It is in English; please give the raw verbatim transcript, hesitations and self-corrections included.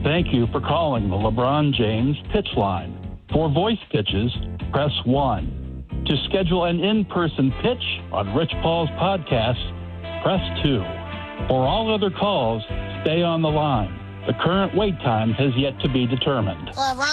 Thank you for calling the LeBron James Pitch Line. For voice pitches, press one. To schedule an in-person pitch on Rich Paul's podcast, press two. For all other calls, stay on the line. The current wait time has yet to be determined. LeBron.